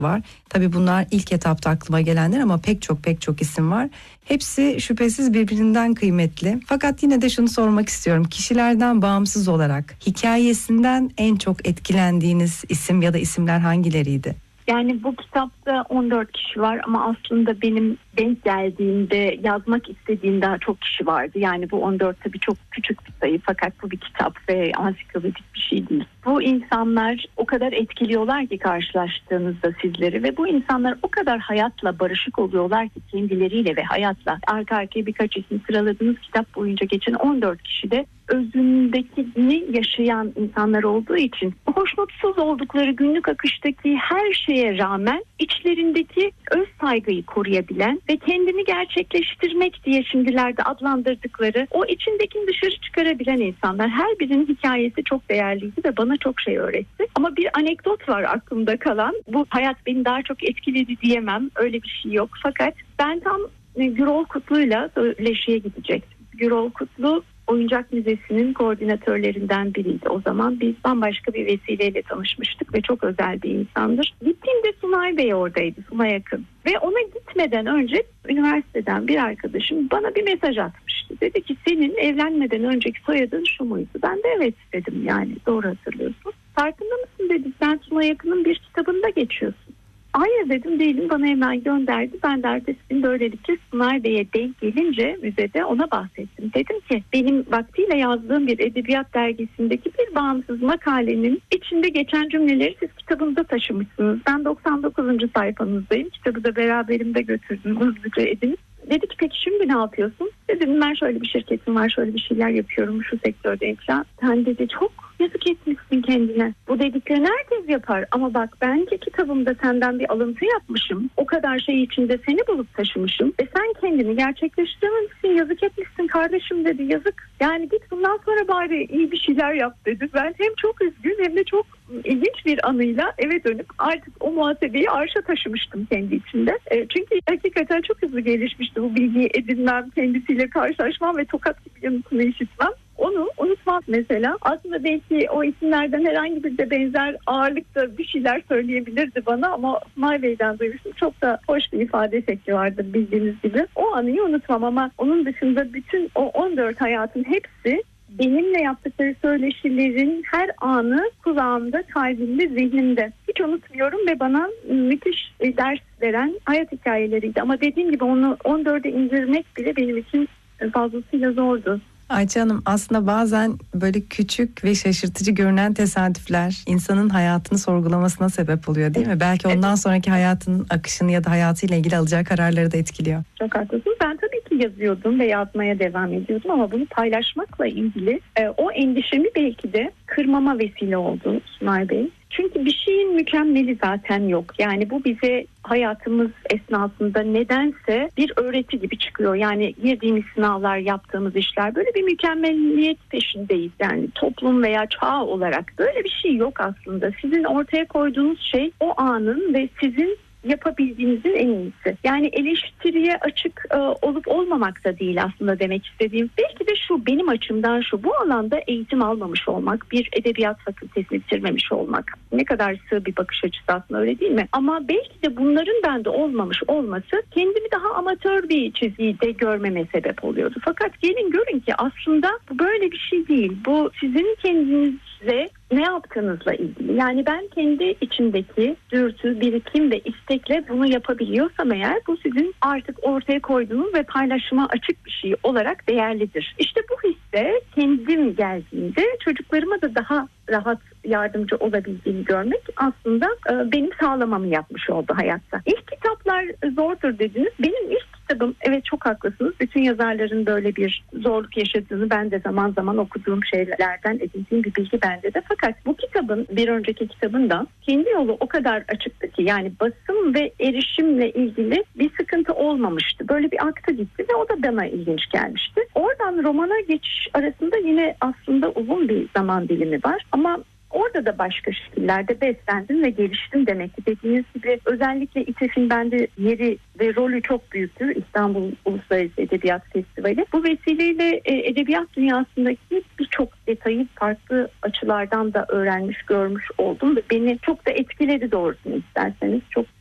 var. Tabii bunlar ilk etapta aklıma gelenler ama pek çok isim var. Hepsi şüphesiz birbirinden kıymetli. Fakat yine de şunu sormak istiyorum. Kişilerden bağımsız olarak hikayesinden en çok etkilendiğiniz isim ya da isimler hangileriydi? Yani bu kitapta 14 kişi var ama aslında benim denk geldiğimde yazmak istediğim daha çok kişi vardı. Yani bu 14 tabii çok küçük bir sayı fakat bu bir kitap ve ansiklopedik bir şey değil. Bu insanlar o kadar etkiliyorlar ki karşılaştığınızda sizleri ve bu insanlar o kadar hayatla barışık oluyorlar ki kendileriyle ve hayatla. Arka arkaya birkaç isim sıraladığınız kitap boyunca geçen 14 kişi de özündekini yaşayan insanlar olduğu için hoşnutsuz oldukları günlük akıştaki her şeye rağmen içlerindeki öz saygıyı koruyabilen ve kendini gerçekleştirmek diye şimdilerde adlandırdıkları o içindekini dışarı çıkarabilen insanlar. Her birinin hikayesi çok değerliydi ve bana çok şey öğretti. Ama bir anekdot var aklımda kalan. Bu hayat beni daha çok etkiledi diyemem. Öyle bir şey yok. Fakat ben tam Gürol Kutlu'yla söyleşiye gidecektim. Gürol Kutlu Oyuncak Müzesi'nin koordinatörlerinden biriydi. O zaman biz bambaşka bir vesileyle tanışmıştık ve çok özel bir insandır. Gittiğimde Sunay Bey oradaydı, Sunay Akın. Ve ona gitmeden önce üniversiteden bir arkadaşım bana bir mesaj atmıştı. Dedi ki senin evlenmeden önceki soyadın şu muydu? Ben de evet dedim, yani doğru hatırlıyorsun. Farkında mısın dedi, sen Sunay Akın'ın bir kitabında geçiyorsun. Hayır dedim, değilim, bana hemen gönderdi. Ben de ertesi gün böylelikle Sunay Bey'e denk gelince müzede ona bahsettim. Dedim ki benim vaktiyle yazdığım bir edebiyat dergisindeki bir bağımsız makalenin içinde geçen cümleleri siz kitabınıza taşımışsınız. Ben 99. sayfanızdayım. Kitabı da beraberimde götürdüm hızlıca edinip. Dedi ki peki şimdi ne yapıyorsun? Dedim ben şöyle bir şirketim var, şöyle bir şeyler yapıyorum, şu sektördeyim falan. Sen dedi çok yazık etmişsin kendine. Bu dediklerini herkes yapar ama bak bence kitabımda senden bir alıntı yapmışım. O kadar şey içinde seni bulup taşımışım ve sen kendini gerçekleştirememişsin, yazık etmişsin kardeşim dedi, yazık. Yani git bundan sonra bari iyi bir şeyler yap dedi. Ben hem çok üzgün hem de çok ilginç bir anıyla eve dönüp artık o muhasebeyi arşa taşımıştım kendi içinde. Çünkü hakikaten çok hızlı gelişmişti bu bilgiyi edinmem, kendisiyle karşılaşmam ve tokat gibi yanıtını işitmem. Onu unutmam mesela. Aslında belki o isimlerden herhangi bir de benzer ağırlıkta bir şeyler söyleyebilirdi bana ama Sunay Bey'den duymuştum. Çok da hoş bir ifade şekli vardır bildiğiniz gibi. O anıyı unutmam ama onun dışında bütün o 14 hayatın hepsi benimle yaptıkları söyleşilerin her anı kulağımda, kalbimde, zihnimde. Hiç unutmuyorum ve bana müthiş ders veren hayat hikayeleriydi. Ama dediğim gibi onu 14'e indirmek bile benim için fazlasıyla zordu. Ayça Hanım, aslında bazen böyle küçük ve şaşırtıcı görünen tesadüfler insanın hayatını sorgulamasına sebep oluyor değil mi? Belki ondan sonraki hayatının akışını ya da hayatıyla ilgili alacağı kararları da etkiliyor. Çok haklısın. Ben tabii ki yazıyordum ve yazmaya devam ediyordum ama bunu paylaşmakla ilgili o endişemi belki de kırmama vesile oldu Sunay Bey. Çünkü bir şeyin mükemmeli zaten yok. Yani bu bize hayatımız esnasında nedense bir öğreti gibi çıkıyor. Yani girdiğimiz sınavlar, yaptığımız işler, böyle bir mükemmeliyet peşindeyiz. Yani toplum veya çağ olarak böyle bir şey yok aslında. Sizin ortaya koyduğunuz şey o anın ve sizin yapabildiğinizin en iyisi. Yani eleştiriye açık olup olmamak da değil aslında demek istediğim. Belki de şu, benim açımdan şu: bu alanda eğitim almamış olmak, bir edebiyat fakültesini bitirmemiş olmak. Ne kadar sığ bir bakış açısı aslında, öyle değil mi? Ama belki de bunların bende olmamış olması kendimi daha amatör bir çizgide görmeme sebep oluyordu. Fakat gelin görün ki aslında bu böyle bir şey değil. Bu sizin kendinizle ne yaptığınızla ilgili. Yani ben kendi içimdeki dürtü, birikim ve istekle bunu yapabiliyorsam eğer, bu sizin artık ortaya koyduğunuz ve paylaşıma açık bir şey olarak değerlidir. İşte bu hisse kendim geldiğinde çocuklarıma da daha rahat yardımcı olabildiğini görmek aslında benim sağlamamı yapmış oldu hayatta. İlk kitaplar zordur dediniz. Benim ilk kitabım, evet çok haklısınız. Bütün yazarların böyle bir zorluk yaşadığını ben de zaman zaman okuduğum şeylerden edindiğim bir bilgi bende de. Fakat bu kitabın, bir önceki kitabın da kendi yolu o kadar açıktı ki, yani basım ve erişimle ilgili bir sıkıntı olmamıştı. Böyle bir aktı gitti ve o da bana ilginç gelmişti. Oradan romana geçiş arasında yine aslında uzun bir zaman dilimi var ama orada da başka şekillerde beslendim ve geliştim demek ki. Dediğiniz gibi özellikle İTEF'in bende yeri ve rolü çok büyüktür. İstanbul Uluslararası Edebiyat Festivali. Bu vesileyle edebiyat dünyasındaki birçok detayı farklı açılardan da öğrenmiş, görmüş oldum ve beni çok da etkiledi doğrusunu isterseniz. Çok